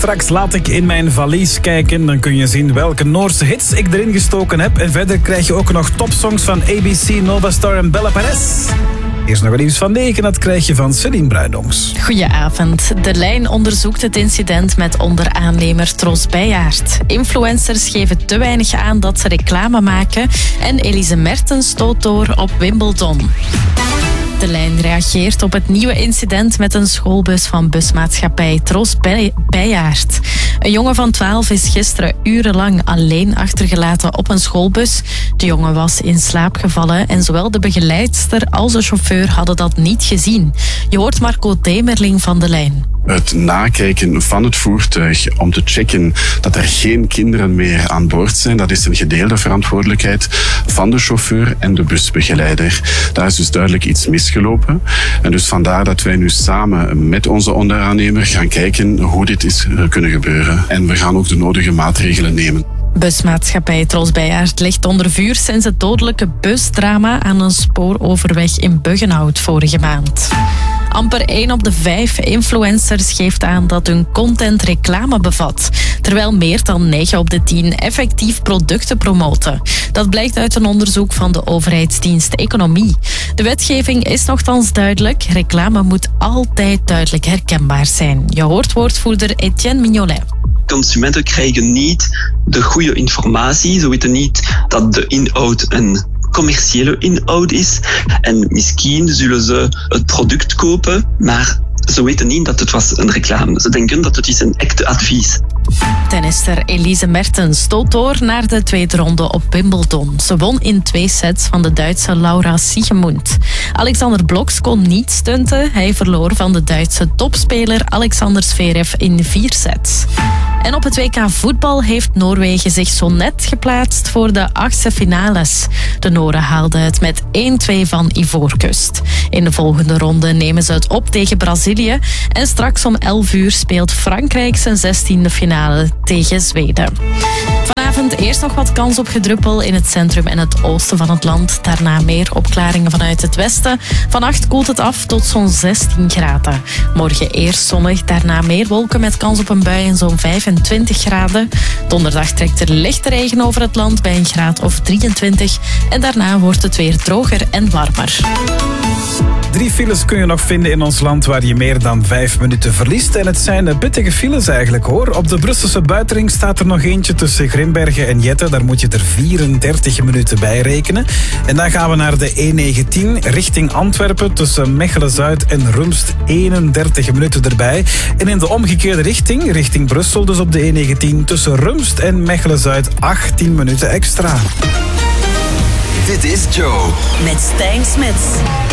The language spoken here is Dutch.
Straks laat ik in mijn valies kijken. Dan kun je zien welke Noorse hits ik erin gestoken heb. En verder krijg je ook nog topsongs van ABC, Novastar en Bella Perez. Eerst nog een nieuws van 9, dat krijg je van Celine Bruinongs. Goedenavond. De Lijn onderzoekt het incident met onderaannemer Tros Beijaert. Influencers geven te weinig aan dat ze reclame maken. En Elise Mertens stoot door op Wimbledon. De Lijn reageert op het nieuwe incident met een schoolbus van busmaatschappij Tros Beijaert. Een jongen van 12 is gisteren urenlang alleen achtergelaten op een schoolbus. De jongen was in slaap gevallen en zowel de begeleidster als de chauffeur hadden dat niet gezien. Je hoort Marco Demerling van De Lijn. Het nakijken van het voertuig om te checken dat er geen kinderen meer aan boord zijn, dat is een gedeelde verantwoordelijkheid van de chauffeur en de busbegeleider. Daar is dus duidelijk iets misgelopen. En dus vandaar dat wij nu samen met onze onderaannemer gaan kijken hoe dit is kunnen gebeuren. En we gaan ook de nodige maatregelen nemen. Busmaatschappij Tros Beijaert ligt onder vuur sinds het dodelijke busdrama aan een spooroverweg in Buggenhout vorige maand. Amper 1 op de 5 influencers geeft aan dat hun content reclame bevat, terwijl meer dan 9 op de 10 effectief producten promoten. Dat blijkt uit een onderzoek van de overheidsdienst Economie. De wetgeving is nogthans duidelijk. Reclame moet altijd duidelijk herkenbaar zijn. Je hoort woordvoerder Etienne Mignolet. Consumenten krijgen niet de goede informatie. Ze weten niet dat de inhoud een commerciële inhoud is. En misschien zullen ze het product kopen, maar ze weten niet dat het was een reclame. Ze denken dat het is een echte advies. Tennister Elise Mertens stoot door naar de tweede ronde op Wimbledon. Ze won in 2 sets van de Duitse Laura Siegemund. Alexander Bloks kon niet stunten. Hij verloor van de Duitse topspeler Alexander Zverev in 4 sets. En op het WK voetbal heeft Noorwegen zich zo net geplaatst voor de 8e finales. De Noren haalden het met 1-2 van Ivoorkust. In de volgende ronde nemen ze het op tegen Brazilië. En straks om 11 uur speelt Frankrijk zijn 16e finale tegen Zweden. Vanavond eerst nog wat kans op gedruppel in het centrum en het oosten van het land. Daarna meer opklaringen vanuit het westen. Vannacht koelt het af tot zo'n 16 graden. Morgen eerst zonnig, daarna meer wolken met kans op een bui en zo'n 25 graden. Donderdag trekt er lichte regen over het land bij een graad of 23. En daarna wordt het weer droger en warmer. 3 files kun je nog vinden in ons land waar je meer dan 5 minuten verliest. En het zijn pittige files eigenlijk hoor. Op de Brusselse buitenring staat er nog eentje tussen Grimbergen en Jette. Daar moet je er 34 minuten bij rekenen. En dan gaan we naar de E19 richting Antwerpen tussen Mechelen-Zuid en Rumst. 31 minuten erbij. En in de omgekeerde richting Brussel, dus op de E19 tussen Rumst en Mechelen-Zuid 18 minuten extra. Dit is Joe. Met Stijn Smits.